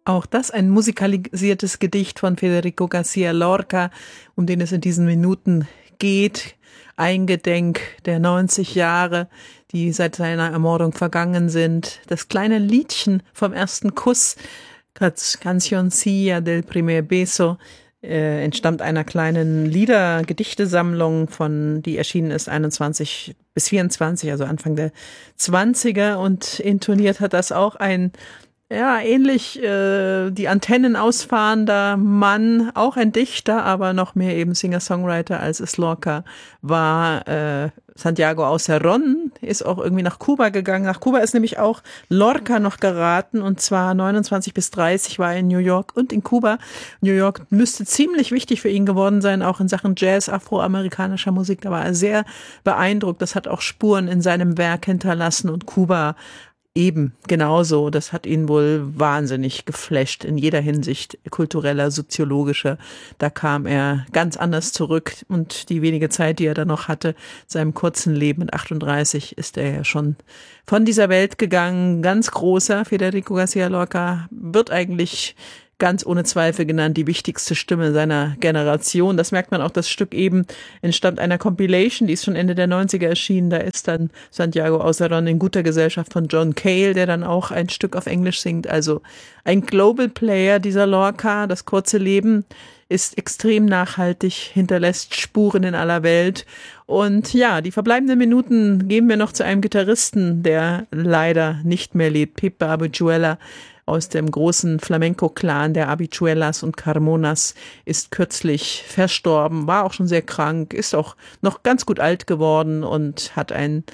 Auch das ein musikalisiertes Gedicht von Federico García Lorca, um den es in diesen Minuten geht. Eingedenk der 90 Jahre, die seit seiner Ermordung vergangen sind. Das kleine Liedchen vom ersten Kuss, Cancioncilla del primer beso, entstammt einer kleinen Lieder-Gedichtesammlung die erschienen ist 21 bis 24, also Anfang der 20er, und intoniert hat das auch ein ähnlich die Antennen ausfahrender Mann, auch ein Dichter, aber noch mehr eben Singer-Songwriter, als es Lorca war. Santiago Aucerón ist auch irgendwie nach Kuba gegangen. Nach Kuba ist nämlich auch Lorca noch geraten, und zwar 29 bis 30 war er in New York und in Kuba. New York müsste ziemlich wichtig für ihn geworden sein, auch in Sachen Jazz, afroamerikanischer Musik. Da war er sehr beeindruckt. Das hat auch Spuren in seinem Werk hinterlassen, und Kuba eben, genauso. Das hat ihn wohl wahnsinnig geflasht in jeder Hinsicht, kultureller, soziologischer. Da kam er ganz anders zurück, und die wenige Zeit, die er dann noch hatte, seinem kurzen Leben mit 38, ist er ja schon von dieser Welt gegangen. Ganz großer Federico García Lorca, wird eigentlich ganz ohne Zweifel genannt die wichtigste Stimme seiner Generation. Das merkt man auch, das Stück eben entstammt einer Compilation, die ist schon Ende der 90er erschienen. Da ist dann Santiago Aucerón in guter Gesellschaft von John Cale, der dann auch ein Stück auf Englisch singt. Also ein Global Player, dieser Lorca. Das kurze Leben ist extrem nachhaltig, hinterlässt Spuren in aller Welt. Und ja, die verbleibenden Minuten geben wir noch zu einem Gitarristen, der leider nicht mehr lebt, Pepe Abiguela, aus dem großen Flamenco-Clan der Habichuelas und Carmonas, ist kürzlich verstorben, war auch schon sehr krank, ist auch noch ganz gut alt geworden und hat eine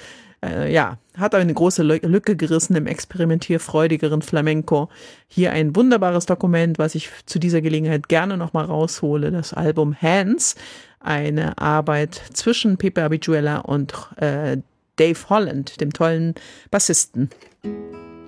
große Lücke gerissen im experimentierfreudigeren Flamenco. Hier ein wunderbares Dokument, was ich zu dieser Gelegenheit gerne nochmal raushole, das Album Hands, eine Arbeit zwischen Pepe Abiguela und Dave Holland, dem tollen Bassisten.